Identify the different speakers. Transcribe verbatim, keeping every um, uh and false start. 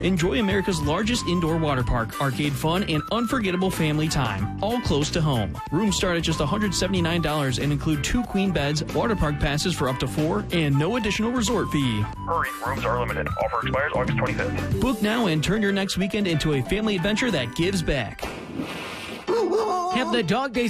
Speaker 1: Enjoy America's largest indoor water park, arcade fun, and unforgettable family time, all close to home. Rooms start at just one hundred seventy-nine dollars and include two queen beds, water park passes for up to four, and no additional resort fee.
Speaker 2: Hurry, rooms are limited. Offer expires August twenty-fifth.
Speaker 1: Book now and turn your next weekend into a family adventure that gives back.
Speaker 3: Have the dog days